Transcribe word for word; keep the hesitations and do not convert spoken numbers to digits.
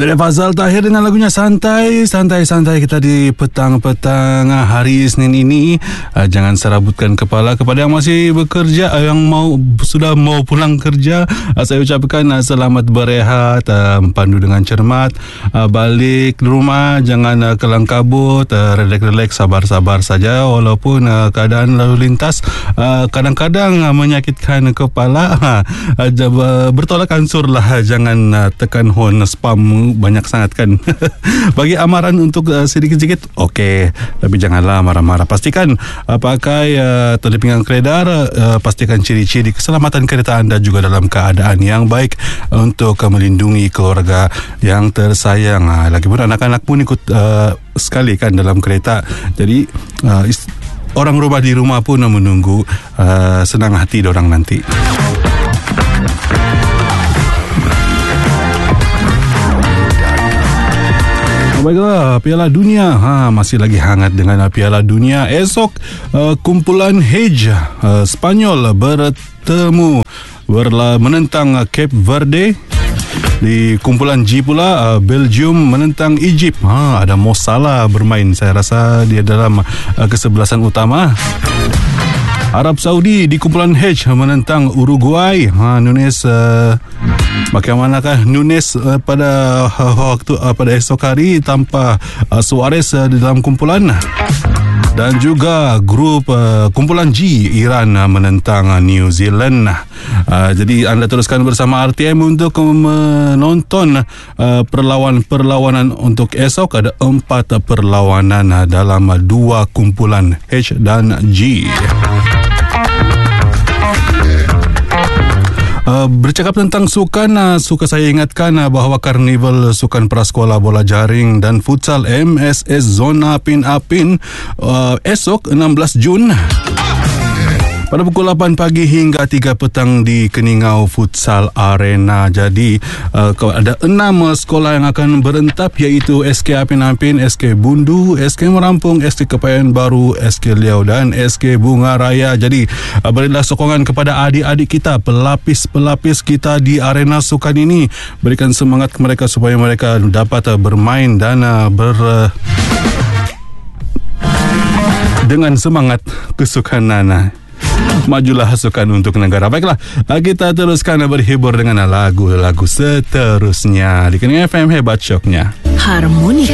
Dari Fazal Tahir dengan lagunya Santai. Santai-santai kita di petang-petang hari Isnin ini. uh, Jangan serabutkan kepala. Kepada yang masih bekerja, uh, yang mau sudah mau pulang kerja, uh, saya ucapkan uh, selamat berehat, uh, pandu dengan cermat, uh, balik rumah jangan uh, kelang kabut, uh, relax-relax, sabar-sabar saja. Walaupun uh, keadaan lalu lintas uh, kadang-kadang uh, menyakitkan kepala, uh, bertolak ansur lah. Jangan uh, tekan hon spam banyak sangat kan. Bagi amaran untuk uh, sedikit-sedikit okey, tapi janganlah marah-marah. Pastikan uh, pakai uh, tali pinggang keledar, uh, pastikan ciri-ciri keselamatan kereta anda juga dalam keadaan yang baik untuk uh, melindungi keluarga yang tersayang. Uh, lagipun anak-anak pun ikut uh, sekali kan dalam kereta. Jadi uh, ist- orang rumah di rumah pun menunggu uh, senang hati dorang nanti. Baiklah, Piala Dunia ha, masih lagi hangat dengan Piala Dunia. Esok uh, kumpulan H uh, Spanyol bertemu berla menentang uh, Cape Verde. Di kumpulan G pula, uh, Belgium menentang Egypt. Ha, ada Mo Salah bermain. Saya rasa dia dalam uh, kesebelasan utama. Arab Saudi di kumpulan H menentang Uruguay. Ha, Nunes uh, bagaimanakah Nunes uh, pada uh, waktu uh, pada esok hari tanpa uh, Suarez uh, di dalam kumpulan. Dan juga grup uh, kumpulan G, Iran uh, menentang uh, New Zealand. Uh, jadi anda teruskan bersama R T M untuk menonton uh, perlawanan-perlawanan untuk esok. Ada empat perlawanan uh, dalam uh, dua kumpulan H dan G. Uh, bercakap tentang sukan, uh, suka saya ingatkan uh, bahawa Karnival Sukan Prasekolah Bola Jaring dan Futsal M S S Zona Apin Apin uh, esok enam belas Jun pada pukul lapan pagi hingga tiga petang di Keningau Futsal Arena. Jadi uh, ada enam uh, sekolah yang akan berentap, iaitu S K Apin Apin, S K Bundu, S K Merampung, S K Kepayan Baru, S K Liau dan S K Bunga Raya. Jadi uh, berilah sokongan kepada adik-adik kita, pelapis-pelapis kita di arena sukan ini. Berikan semangat ke mereka supaya mereka dapat uh, bermain dan uh, ber uh, dengan semangat kesukanan. Majulah sukan untuk negara. Baiklah, kita teruskan berhibur dengan lagu-lagu seterusnya di Keningau F M Hebat Syoknya. Harmoni.